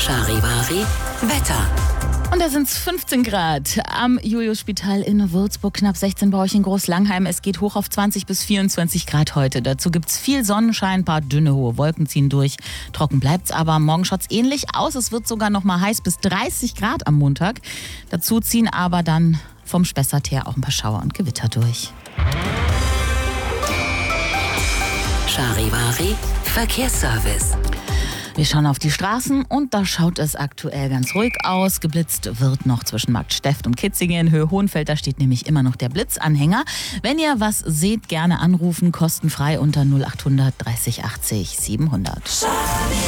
Charivari Wetter. Und da sind es 15 Grad am Julius-Spital in Würzburg, knapp 16 bei euch in Großlangheim. Es geht hoch auf 20 bis 24 Grad heute. Dazu gibt es viel Sonnenschein, ein paar dünne, hohe Wolken ziehen durch. Trocken bleibt's, aber morgen schaut's ähnlich aus. Es wird sogar noch mal heiß bis 30 Grad am Montag. Dazu ziehen aber dann vom Spessart her auch ein paar Schauer und Gewitter durch. Charivari Verkehrsservice. Wir schauen auf die Straßen und da schaut es aktuell ganz ruhig aus. Geblitzt wird noch zwischen Marktsteft und Kitzingen in Höhe Hohenfeld. Da steht nämlich immer noch der Blitzanhänger. Wenn ihr was seht, gerne anrufen, kostenfrei unter 0800 30 80 700.